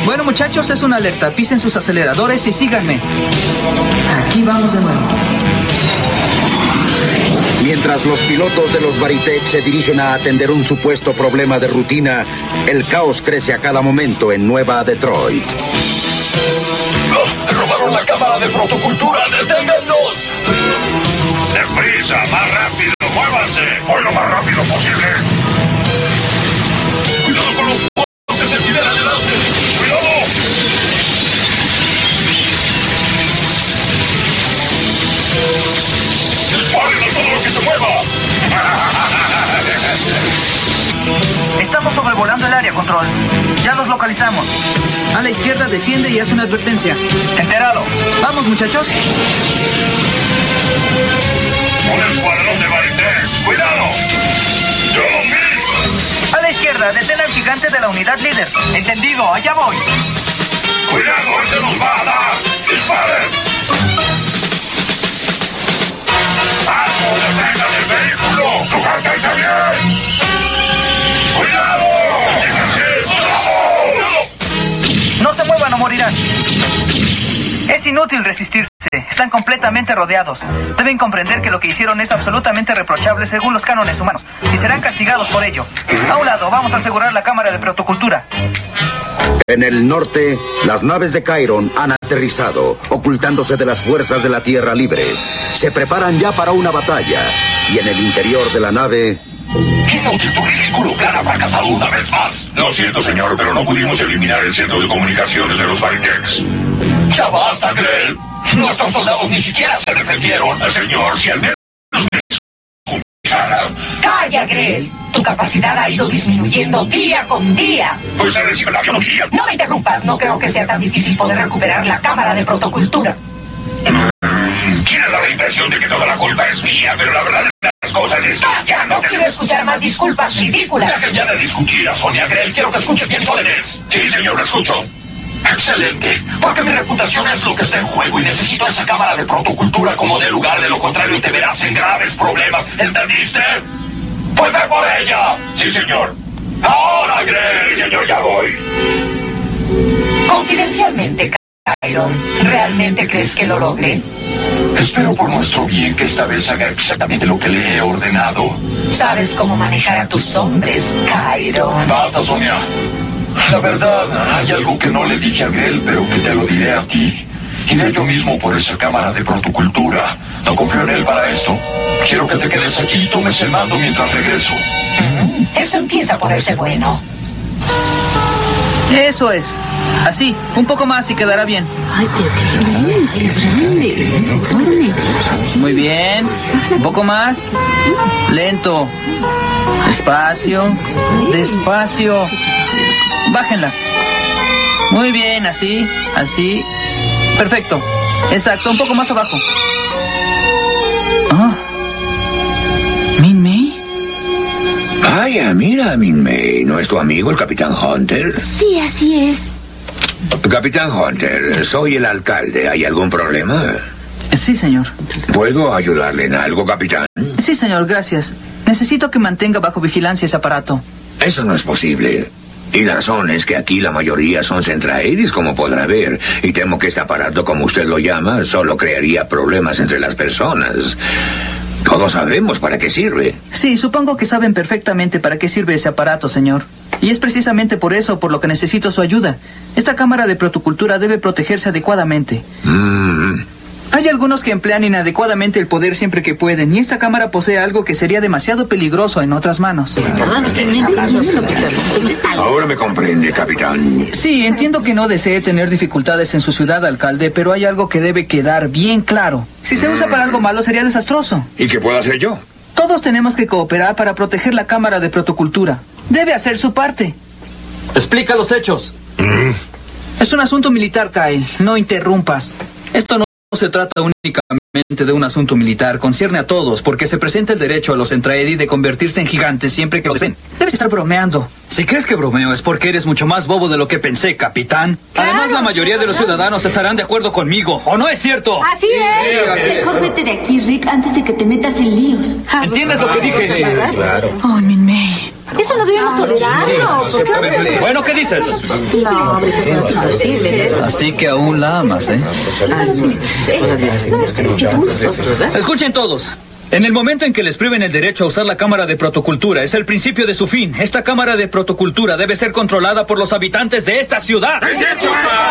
Bueno, muchachos, es una alerta. Pisen sus aceleradores y síganme. Aquí vamos de nuevo. Mientras los pilotos de los Varitech se dirigen a atender un supuesto problema de rutina, el caos crece a cada momento en Nueva Detroit. ¡Robaron la cámara de protocultura! ¡Deténgannos! ¡Deprisa! ¡Más rápido! ¡Muévanse! ¡Voy lo más rápido posible! ¡Cuidado con los pozos de centinela de láser! ¡Cuidado! ¡Disparen a todo lo que se mueva! Estamos sobrevolando el área, Control. Ya los localizamos. A la izquierda desciende y hace una advertencia. Enterado. Vamos, muchachos. ¡Un escuadrón de Varitech! ¡Cuidado! ¡Yo lo vi! A la izquierda, detén al gigante de la unidad líder. Entendido, allá voy. ¡Cuidado! ¡Este nos va a dar! ¡Disparen! ¡Paso! ¡Detengan el vehículo! ¡Sujétense bien! ¡Cuidado! No se muevan o morirán. Es inútil resistirse. Están completamente rodeados. Deben comprender que lo que hicieron es absolutamente reprochable según los cánones humanos y serán castigados por ello. A un lado, vamos a asegurar la cámara de protocultura. En el norte, las naves de Chiron han aterrizado, ocultándose de las fuerzas de la Tierra Libre. Se preparan ya para una batalla y en el interior de la nave... Inútil, tu ridículo plan ha fracasado una vez más. Lo siento, señor, pero no pudimos eliminar el centro de comunicaciones de los Varitechs. ¡Ya basta, Grell! Nuestros soldados ni siquiera se defendieron. Señor, si al menos me escuchara... ¡Calla, Grell! Tu capacidad ha ido disminuyendo día con día. Pues se recibe la biología. No me interrumpas, no creo que sea tan difícil poder recuperar la cámara de protocultura. Quiere dar la impresión de que toda la culpa es mía, pero la verdad de las cosas es que... ¡Basta! No quiero escuchar más disculpas ridículas. Dejen ya de discutir a Sonia Grell. Quiero que escuches bien mis órdenes. Sí, señor, lo escucho. Excelente, porque mi reputación es lo que está en juego y necesito esa cámara de protocultura como de lugar, de lo contrario te verás en graves problemas, ¿entendiste? Pues ve por ella. Sí, señor. Ahora, Grell. Señor, ya voy. Confidencialmente, Chiron, ¿realmente crees que lo logre? Espero por nuestro bien que esta vez haga exactamente lo que le he ordenado. Sabes cómo manejar a tus hombres, Chiron. Basta, Sonia. La verdad, hay algo que no le dije a Grell, pero que te lo diré a ti. Iré yo mismo por esa cámara de protocultura. No confío en él para esto. Quiero que te quedes aquí y tomes el mando mientras regreso. Esto empieza a ponerse bueno. Eso es. Así, un poco más y quedará bien. Ay, pero qué grande, enorme. Sí. Muy bien. Un poco más. Lento. Despacio. Despacio. Bájenla. Muy bien, así, así. Perfecto. Exacto, un poco más abajo. Ah. ¿Min-May? Vaya, mira, Min-May. ¿No es tu amigo el Capitán Hunter? Sí, así es. Capitán Hunter, soy el alcalde. ¿Hay algún problema? Sí, señor. ¿Puedo ayudarle en algo, capitán? Sí, señor, gracias. Necesito que mantenga bajo vigilancia ese aparato. Eso no es posible. Y la razón es que aquí la mayoría son Centraedis, como podrá ver. Y temo que este aparato, como usted lo llama, solo crearía problemas entre las personas. Todos sabemos para qué sirve. Sí, supongo que saben perfectamente para qué sirve ese aparato, señor. Y es precisamente por eso por lo que necesito su ayuda. Esta cámara de protocultura debe protegerse adecuadamente. Hay algunos que emplean inadecuadamente el poder siempre que pueden, y esta cámara posee algo que sería demasiado peligroso en otras manos. Ahora me comprende, capitán. Sí, entiendo que no desee tener dificultades en su ciudad, alcalde, pero hay algo que debe quedar bien claro. Si se usa para algo malo, sería desastroso. ¿Y qué puedo hacer yo? Todos tenemos que cooperar para proteger la cámara de protocultura. Debe hacer su parte. Explica los hechos. Es un asunto militar, Kyle. No interrumpas. Esto no se trata únicamente de un asunto militar. Concierne a todos, porque se presenta el derecho a los Centraedi de convertirse en gigantes siempre que lo deseen. Debes estar bromeando. Si crees que bromeo es porque eres mucho más bobo de lo que pensé, capitán. Claro, además, la mayoría de los ciudadanos estarán de acuerdo conmigo. ¿O no es cierto? Así es. Mejor vete de aquí, Rick, antes de que te metas en líos. ¿Entiendes lo que dije? Claro. Oh, Min-May. Eso no debemos tolerarlo. Bueno, ¿qué dices? No, eso no es posible. Así que aún la amas, ¿eh? Escuchen todos. En el momento en que les priven el derecho a usar la Cámara de Protocultura, es el principio de su fin. Esta Cámara de Protocultura debe ser controlada por los habitantes de esta ciudad. ¡Es cierto!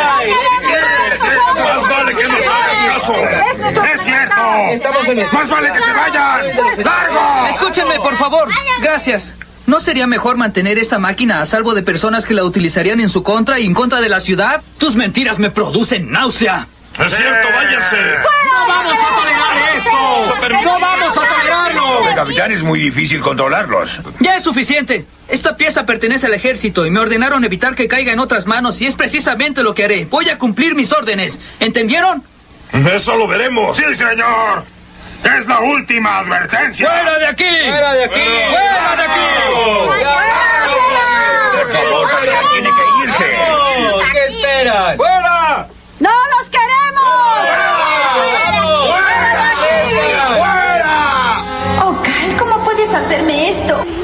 ¡Más vale que nos hagan caso! ¡Es cierto! ¡Más vale que se vayan! ¡Largo! Escúchenme, por favor. Gracias. ¿No sería mejor mantener esta máquina a salvo de personas que la utilizarían en su contra y en contra de la ciudad? Tus mentiras me producen náusea. ¡Es cierto! ¡Váyanse! ¡No vamos a tolerar esto! ¡No vamos a tolerarlo! Capitán, es muy difícil controlarlos. Ya es suficiente. Esta pieza pertenece al ejército y me ordenaron evitar que caiga en otras manos y es precisamente lo que haré. Voy a cumplir mis órdenes. ¿Entendieron? Eso lo veremos. ¡Sí, señor! ¡Es la última advertencia! ¡Fuera de aquí! ¡Fuera de aquí! ¡Fuera de aquí! Por favor, capitán, tiene que irse. ¿Qué esperan? ¡Fuera! ¡No los queremos! ¡Fuera! Oh, Cal, ¿cómo puedes hacerme esto?